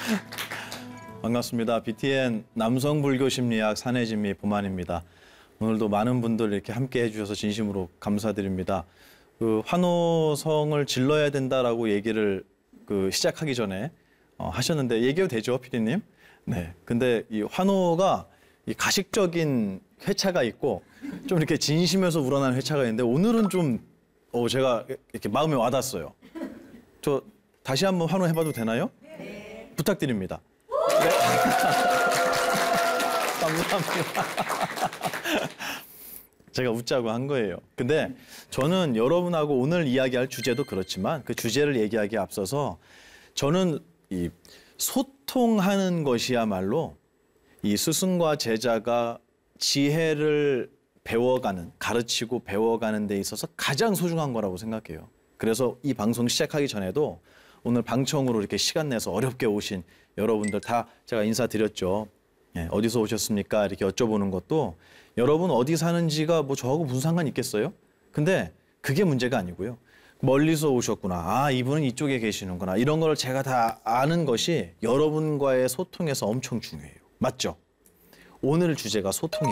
반갑습니다. BTN 남성불교심리학 산해진미 보만입니다. 오늘도 많은 분들 이렇게 함께 해주셔서 진심으로 감사드립니다. 환호성을 질러야 된다라고 얘기를 시작하기 전에 하셨는데 얘기해도 되죠, PD님? 네. 근데 이 환호가 이 가식적인 회차가 있고 좀 이렇게 진심에서 우러나는 회차가 있는데 오늘은 좀 제가 이렇게 마음에 와닿았어요. 저 다시 한번 환호해봐도 되나요? 네. 부탁드립니다. 네. 감사합니다. 제가 웃자고 한 거예요. 근데 저는 여러분하고 오늘 이야기할 주제도 그렇지만 그 주제를 얘기하기에 앞서서 저는 이 소통하는 것이야말로 이 스승과 제자가 지혜를 배워가는, 가르치고 배워가는 데 있어서 가장 소중한 거라고 생각해요. 그래서 이 방송 시작하기 전에도 오늘 방청으로 이렇게 시간 내서 어렵게 오신 여러분들 다 제가 인사드렸죠. 예, 어디서 오셨습니까? 이렇게 여쭤보는 것도 여러분 어디 사는지가 뭐 저하고 무슨 상관이 있겠어요? 근데 그게 문제가 아니고요. 멀리서 오셨구나. 아, 이분은 이쪽에 계시는구나. 이런 걸 제가 다 아는 것이 여러분과의 소통에서 엄청 중요해요. 맞죠? 오늘 주제가 소통입니다.